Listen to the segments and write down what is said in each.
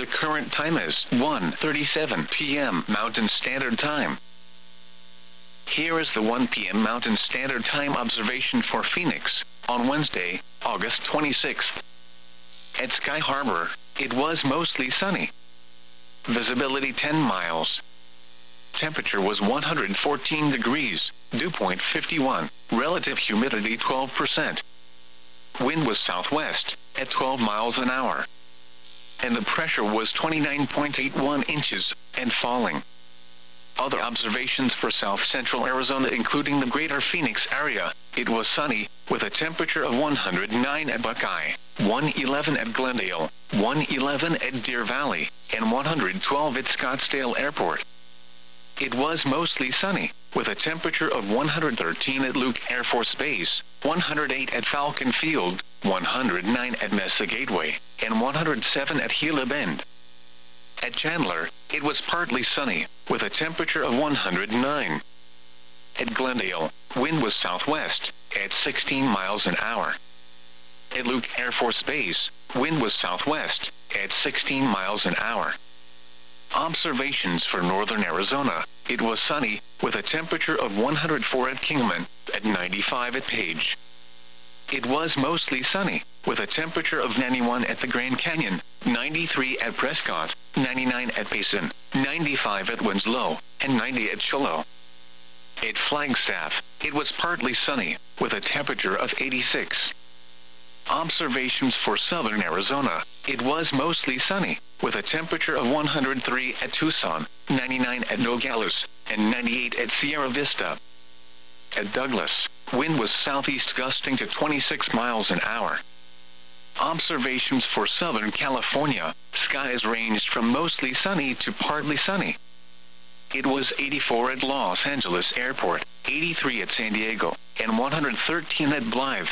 The current time is 1:37 p.m. Mountain Standard Time. Here is the 1 p.m. Mountain Standard Time observation for Phoenix, on Wednesday, August 26th. At Sky Harbor, it was mostly sunny. Visibility 10 miles. Temperature was 114 degrees, dew point 51, relative humidity 12%. Wind was southwest, at 12 miles an hour. And the pressure was 29.81 inches, and falling. Other observations for south-central Arizona including the greater Phoenix area, it was sunny, with a temperature of 109 at Buckeye, 111 at Glendale, 111 at Deer Valley, and 112 at Scottsdale Airport. It was mostly sunny, with a temperature of 113 at Luke Air Force Base, 108 at Falcon Field, 109 at Mesa Gateway, and 107 at Gila Bend. At Chandler, it was partly sunny, with a temperature of 109. At Glendale, wind was southwest, at 16 miles an hour. At Luke Air Force Base, wind was southwest, at 16 miles an hour. Observations for northern Arizona, it was sunny, with a temperature of 104 at Kingman, at 95 at Page. It was mostly sunny, with a temperature of 91 at the Grand Canyon, 93 at Prescott, 99 at Payson, 95 at Winslow, and 90 at Shiloh. At Flagstaff, it was partly sunny, with a temperature of 86. Observations for southern Arizona, it was mostly sunny, with a temperature of 103 at Tucson, 99 at Nogales, and 98 at Sierra Vista. At Douglas, wind was southeast gusting to 26 miles an hour. Observations for Southern California, skies ranged from mostly sunny to partly sunny. It was 84 at Los Angeles Airport, 83 at San Diego, and 113 at Blythe.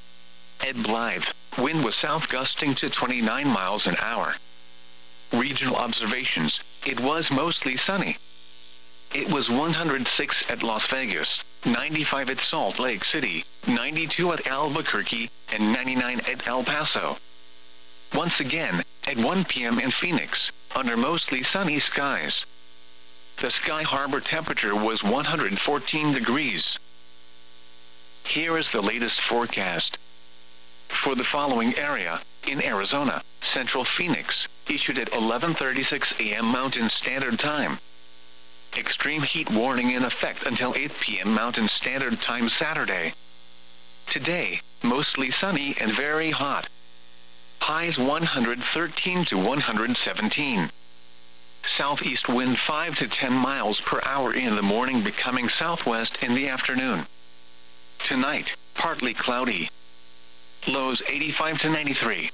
At Blythe, wind was south gusting to 29 miles an hour. Regional observations, it was mostly sunny. It was 106 at Las Vegas, 95 at Salt Lake City, 92 at Albuquerque, and 99 at El Paso. Once again, at 1 p.m. in Phoenix, under mostly sunny skies. The Sky Harbor temperature was 114 degrees. Here is the latest forecast. For the following area, in Arizona, Central Phoenix, issued at 11:36 a.m. Mountain Standard Time. Extreme heat warning in effect until 8 p.m. Mountain Standard Time Saturday. Today, mostly sunny and very hot. Highs 113 to 117. Southeast wind 5 to 10 miles per hour in the morning, becoming southwest in the afternoon. Tonight, partly cloudy. Lows 85 to 93.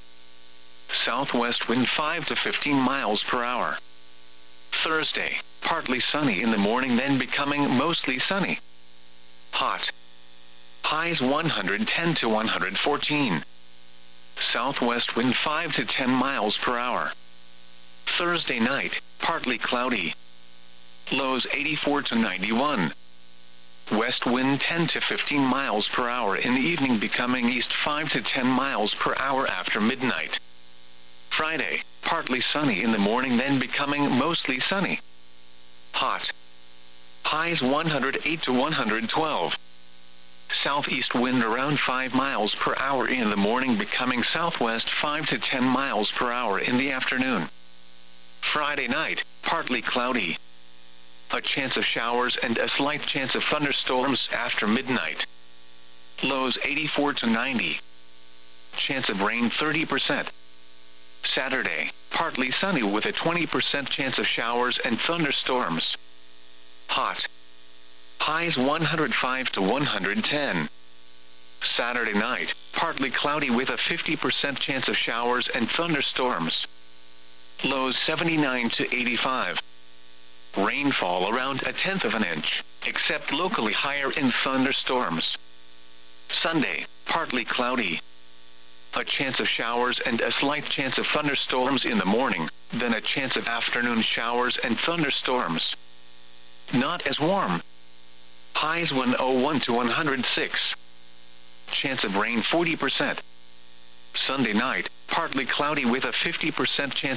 Southwest wind 5 to 15 miles per hour. Thursday, partly sunny in the morning, then becoming mostly sunny. Hot. Highs 110 to 114. Southwest wind 5 to 10 miles per hour. Thursday night, partly cloudy. Lows 84 to 91. West wind 10 to 15 miles per hour in the evening, becoming east 5 to 10 miles per hour after midnight. Friday, partly sunny in the morning, then becoming mostly sunny. Hot. Highs 108 to 112. Southeast wind around 5 miles per hour in the morning, becoming southwest 5 to 10 miles per hour in the afternoon. Friday night, partly cloudy. A chance of showers and a slight chance of thunderstorms after midnight. Lows 84 to 90. Chance of rain 30%. Saturday, partly sunny with a 20% chance of showers and thunderstorms. Hot. Highs 105 to 110. Saturday night, partly cloudy with a 50% chance of showers and thunderstorms. Lows 79 to 85. Rainfall around 1/10 of an inch, except locally higher in thunderstorms. Sunday, partly cloudy. A chance of showers and a slight chance of thunderstorms in the morning, then a chance of afternoon showers and thunderstorms. Not as warm. Highs 101 to 106. Chance of rain 40%. Sunday night, partly cloudy with a 50% chance